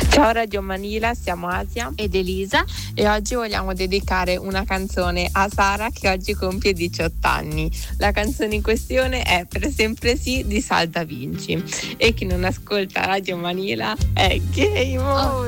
Ciao Radio Manila, siamo Asia ed Elisa e oggi vogliamo dedicare una canzone a Sara che oggi compie 18 anni. La canzone in questione è Per sempre sì di Sal Da Vinci e chi non ascolta Radio Manila è Game Over.